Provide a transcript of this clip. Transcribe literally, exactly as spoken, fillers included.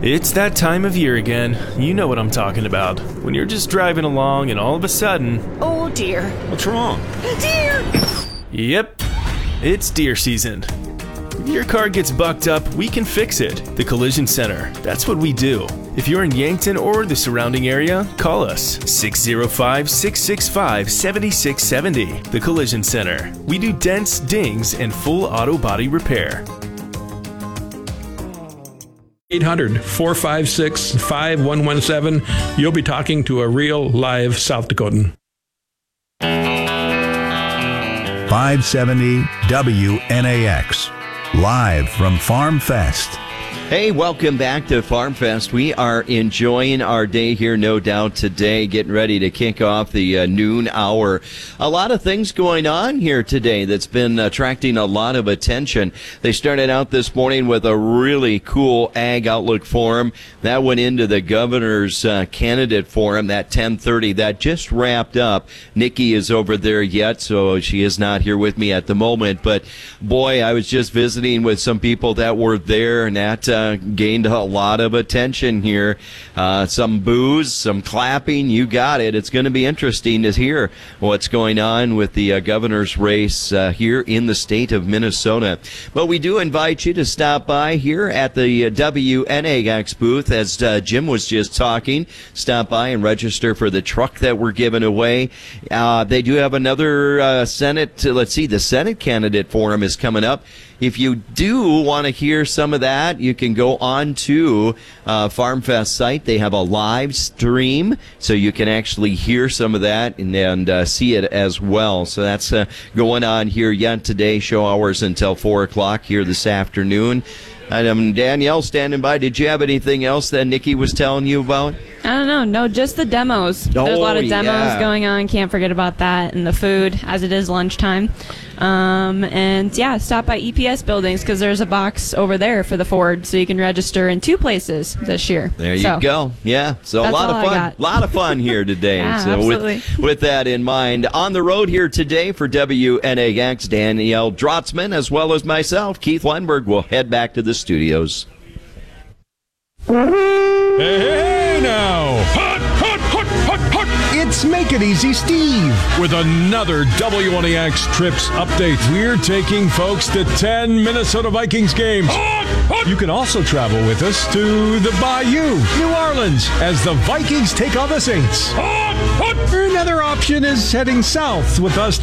It's that time of year again. You know what I'm talking about. When you're just driving along and all of a sudden... Oh dear. What's wrong? Deer! Yep, it's deer season. If your car gets bucked up, we can fix it. The Collision Center. That's what we do. If you're in Yankton or the surrounding area, call us six oh five, six six five, seven six seven oh. The Collision Center. We do dents, dings, and full auto body repair. eight hundred, four five six, five one one seven. You'll be talking to a real live South Dakotan. five seventy W N A X. Live from Farm Fest. Hey, welcome back to Farm Fest. We are enjoying our day here, no doubt, today, getting ready to kick off the uh, noon hour. A lot of things going on here today that's been attracting a lot of attention. They started out this morning with a really cool Ag Outlook Forum. That went into the governor's uh, candidate forum at ten thirty. That just wrapped up. Nikki is over there yet, so she is not here with me at the moment. But, boy, I was just visiting with some people that were there, and that uh, gained a lot of attention here. Uh, some boos, some clapping. You got it. It's going to be interesting to hear what's going on with the uh, governor's race uh, here in the state of Minnesota. But we do invite you to stop by here at the uh, W N A X booth, as uh, Jim was just talking. Stop by and register for the truck that we're giving away. Uh, they do have another uh, Senate, let's see, the Senate candidate forum is coming up. If you do want to hear some of that, you can go on to uh, FarmFest site. They have a live stream, so you can actually hear some of that and, and uh, see it as well. So that's uh, going on here yet today. Show hours until four o'clock here this afternoon. And, um, Danielle standing by. Did you have anything else that Nikki was telling you about? I don't know. No, just the demos. Oh, There's a lot of demos yeah. going on. Can't forget about that. And the food, as it is lunchtime. Um, and, yeah, stop by E P S buildings because there's a box over there for the Ford, so you can register in two places this year. There you so, go. Yeah, so a that's lot of all I fun. got. A lot of fun here today. Yeah, so absolutely. with, with that in mind, on the road here today for W N A X, Danielle Drotzman, as well as myself, Keith Weinberg, will head back to the studios. Hey, hey, now! Hot, hot, hot, hot, hot! It's Make It Easy Steve with another W N A X Trips update. We're taking folks to ten Minnesota Vikings games. Hot, hot! You can also travel with us to the Bayou, New Orleans, as the Vikings take on the Saints. Hot, hot! Another option is heading south with us